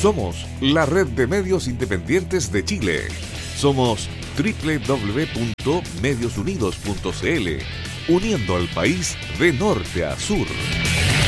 Somos la red de medios independientes de Chile. Somos www.mediosunidos.cl, uniendo al país de norte a sur.